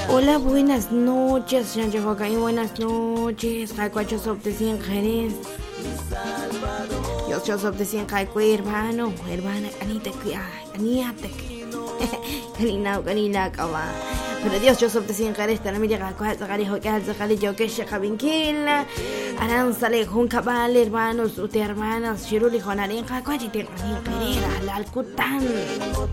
Hola, buenas noches, Chanchajoca, y buenas noches. Jaicuacho de 100 Jerez. Yo soy de 100 Jaicu, hermano, hermana, Anita, Aniata, Canina, Cava. Pero Dios, yo soy de 100 Jerez, también me llega a Cuatzacari, Jocal, Zacari, yo que se Javinquila, Aranzale, Juncabal, hermanos, hermanas, Chiruli, Jonarín, Jaicuachi, Jerez, la Alcután.